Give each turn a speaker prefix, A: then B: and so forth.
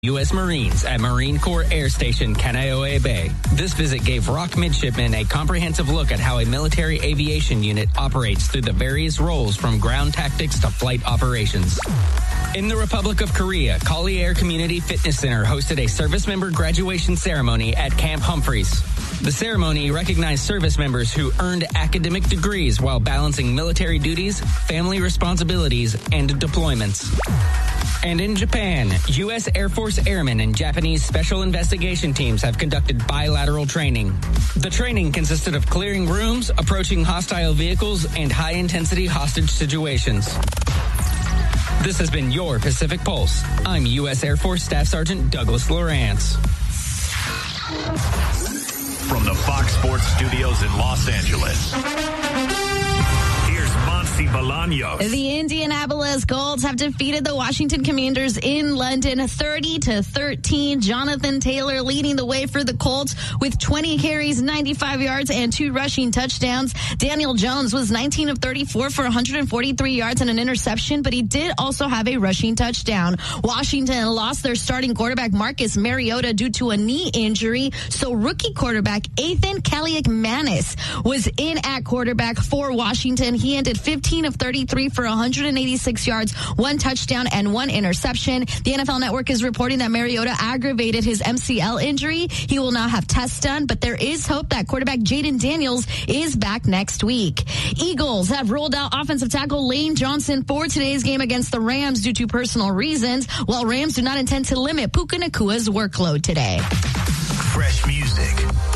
A: U.S. Marines at Marine Corps Air Station, Kaneohe Bay. This visit gave ROK midshipmen a comprehensive look at how a military aviation unit operates through the various roles from ground tactics to flight operations. In the Republic of Korea, Collier Community Fitness Center hosted a service member graduation ceremony at Camp Humphreys. The ceremony recognized service members who earned academic degrees while balancing military duties, family responsibilities, and deployments. And in Japan, U.S. Air Force airmen and Japanese special investigation teams have conducted bilateral training. The training consisted of clearing rooms, approaching hostile vehicles, and high-intensity hostage situations. This has been your Pacific Pulse. I'm U.S. Air Force Staff Sergeant Douglas Lawrence.
B: From the Fox Sports Studios in Los Angeles, here's Monsi Bolaños.
C: The Indianapolis Colts have defeated the Washington Commanders in London 30-13. Jonathan Taylor leading the way for the Colts with 20 carries, 95 yards, and 2 rushing touchdowns. Daniel Jones was 19 of 34 for 143 yards and an interception, but he did also have a rushing touchdown. Washington lost their starting quarterback Marcus Mariota due to a knee injury, so rookie quarterback Ethan Kaliakmanis was in at quarterback for Washington. He ended 15 of 33 for 186 yards, 1 touchdown, and 1 interception. The NFL Network is reporting that Mariota aggravated his MCL injury. He will now have tests done, but there is hope that quarterback Jaden Daniels is back next week. Eagles have rolled out offensive tackle Lane Johnson for today's game against the Rams due to personal reasons, while Rams do not intend to limit Puka Nakua's workload today.
B: Fresh music.